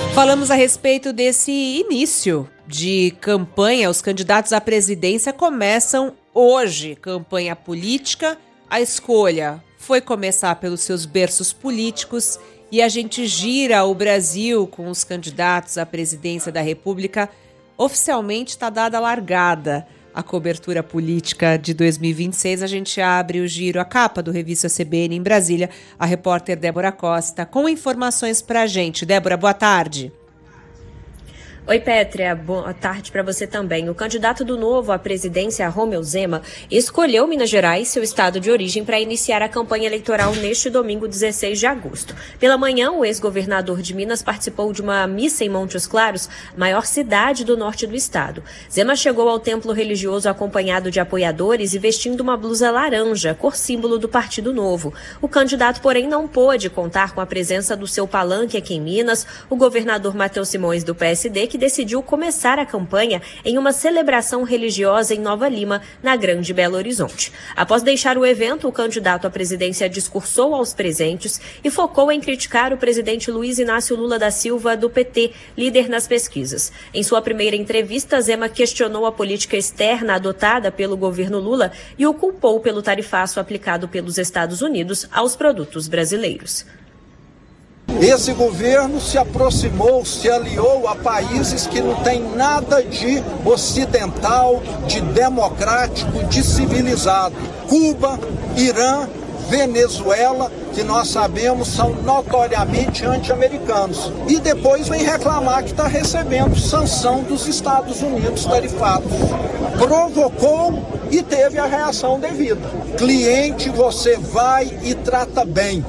Falamos a respeito desse início de campanha. Os candidatos à presidência começam hoje. Campanha política. A escolha foi começar pelos seus berços políticos e a gente gira o Brasil com os candidatos à presidência da República. Oficialmente está dada a largada a cobertura política de 2026. A gente abre o giro, a capa do Revista CBN em Brasília, a repórter Débora Costa, com informações pra gente. Débora, boa tarde. Oi, Pétria. Boa tarde para você também. O candidato do Novo à presidência, Romeu Zema, escolheu Minas Gerais, seu estado de origem, para iniciar a campanha eleitoral neste domingo, 16 de agosto. Pela manhã, o ex-governador de Minas participou de uma missa em Montes Claros, maior cidade do norte do estado. Zema chegou ao templo religioso acompanhado de apoiadores e vestindo uma blusa laranja, cor símbolo do Partido Novo. O candidato, porém, não pôde contar com a presença do seu palanque aqui em Minas, o governador Matheus Simões, do PSD, que decidiu começar a campanha em uma celebração religiosa em Nova Lima, na Grande Belo Horizonte. Após deixar o evento, o candidato à presidência discursou aos presentes e focou em criticar o presidente Luiz Inácio Lula da Silva, do PT, líder nas pesquisas. Em sua primeira entrevista, Zema questionou a política externa adotada pelo governo Lula e o culpou pelo tarifaço aplicado pelos Estados Unidos aos produtos brasileiros. Esse governo se aproximou, se aliou a países que não têm nada de ocidental, de democrático, de civilizado. Cuba, Irã, Venezuela, que nós sabemos são notoriamente anti-americanos. E depois vem reclamar que está recebendo sanção dos Estados Unidos tarifados. Provocou e teve a reação devida. Cliente, você vai e trata bem.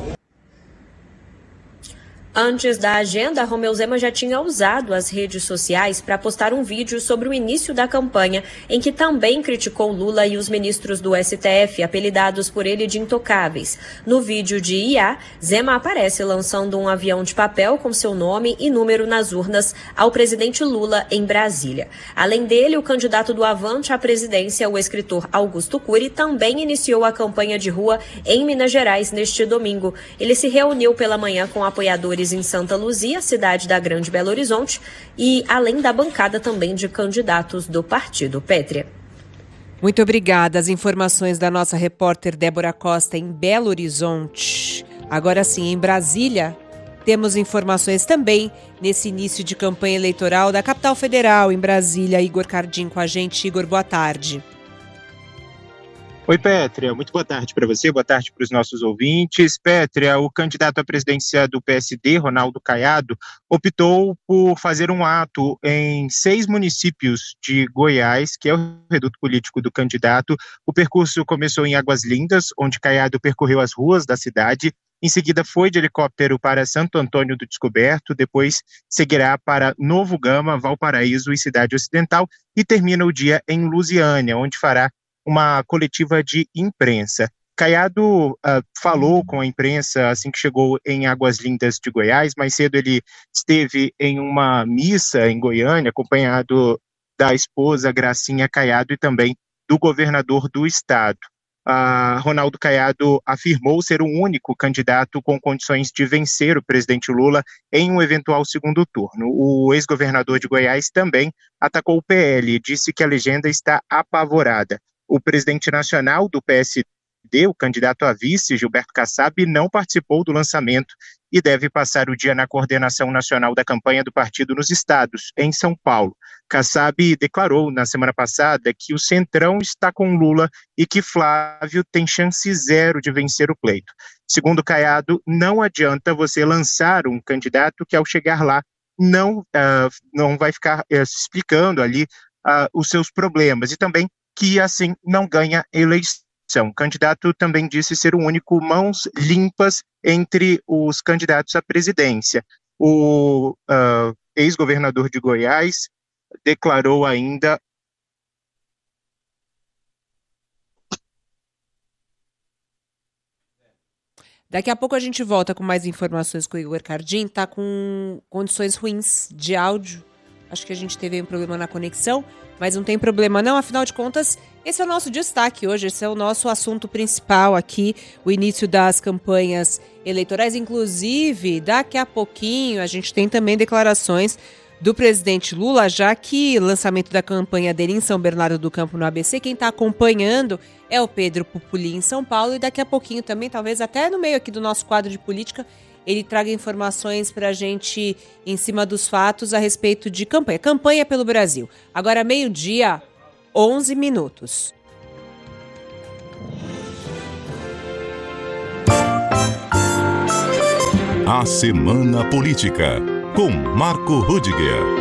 Antes da agenda, Romeu Zema já tinha usado as redes sociais para postar um vídeo sobre o início da campanha, em que também criticou Lula e os ministros do STF, apelidados por ele de intocáveis. No vídeo de IA, Zema aparece lançando um avião de papel com seu nome e número nas urnas ao presidente Lula em Brasília. Além dele, o candidato do Avante à presidência, o escritor Augusto Cury, também iniciou a campanha de rua em Minas Gerais neste domingo. Ele se reuniu pela manhã com apoiadores em Santa Luzia, cidade da Grande Belo Horizonte, e além da bancada também de candidatos do partido. Pétria. Muito obrigada. As informações da nossa repórter Débora Costa em Belo Horizonte. Agora sim, em Brasília, temos informações também nesse início de campanha eleitoral da capital federal, em Brasília. Igor Cardim com a gente. Igor, boa tarde. Oi, Pétria, muito boa tarde para você, boa tarde para os nossos ouvintes. Pétria, o candidato à presidência do PSD, Ronaldo Caiado, optou por fazer um ato em 6 municípios de Goiás, que é o reduto político do candidato. O percurso começou em Águas Lindas, onde Caiado percorreu as ruas da cidade. Em seguida, foi de helicóptero para Santo Antônio do Descoberto, depois seguirá para Novo Gama, Valparaíso e Cidade Ocidental, e termina o dia em Lusiânia, onde fará uma coletiva de imprensa. Caiado falou com a imprensa assim que chegou em Águas Lindas de Goiás. Mais cedo ele esteve em uma missa em Goiânia, acompanhado da esposa Gracinha Caiado e também do governador do estado. Ronaldo Caiado afirmou ser o único candidato com condições de vencer o presidente Lula em um eventual segundo turno. O ex-governador de Goiás também atacou o PL e disse que a legenda está apavorada. O presidente nacional do PSD, o candidato a vice, Gilberto Kassab, não participou do lançamento e deve passar o dia na coordenação nacional da campanha do partido nos estados, em São Paulo. Kassab declarou na semana passada que o Centrão está com Lula e que Flávio tem chance zero de vencer o pleito. Segundo Caiado, não adianta você lançar um candidato que ao chegar lá não vai ficar explicando ali os seus problemas e também que assim não ganha eleição. O candidato também disse ser o único mãos limpas entre os candidatos à presidência. O ex-governador de Goiás declarou ainda. Daqui a pouco a gente volta com mais informações com o Igor Cardim. Está com condições ruins de áudio Acho que a gente teve um problema na conexão, mas não tem problema não. Afinal de contas, esse é o nosso destaque hoje, esse é o nosso assunto principal aqui, o início das campanhas eleitorais. Inclusive, daqui a pouquinho a gente tem também declarações do presidente Lula, já que o lançamento da campanha dele em São Bernardo do Campo, no ABC, quem está acompanhando é o Pedro Pupuli em São Paulo, e daqui a pouquinho também, talvez até no meio aqui do nosso quadro de política, ele traga informações para a gente em cima dos fatos a respeito de campanha. Campanha pelo Brasil. Agora, 12h, 11 minutos. A Semana Política, com Marco Rudiger.